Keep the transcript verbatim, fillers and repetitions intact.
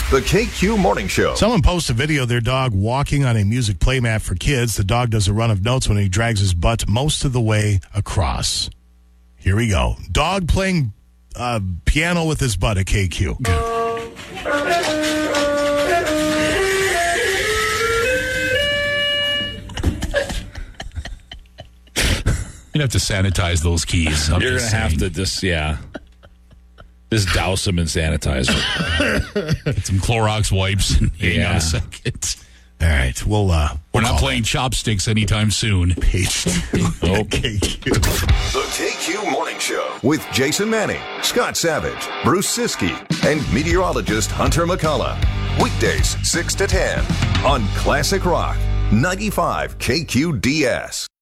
The K Q Morning Show. Someone posts a video of their dog walking on a music playmat for kids. The dog does a run of notes when he drags his butt most of the way across. Here we go. Dog playing uh, piano with his butt at K Q. You'd have to sanitize those keys. I'm You're going to have to just, yeah, just douse them in sanitizer. Get some Clorox wipes and hang Yeah. on a second. All right. We'll, uh, We're we'll not playing chopsticks anytime soon. page two. Okay. The K Q Morning Show with Jason Manning, Scott Savage, Bruce Siskey, and meteorologist Hunter McCullough. Weekdays six to ten on Classic Rock ninety-five K Q D S.